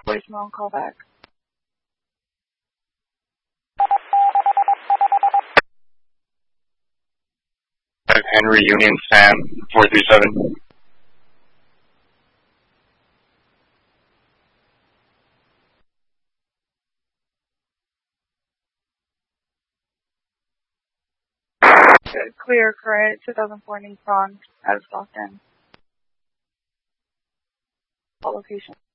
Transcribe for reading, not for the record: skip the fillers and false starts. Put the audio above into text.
voicemail and call back. Henry Union Sam 437. Good. Clear, correct. 2004 Nissan out of Stockton. All location.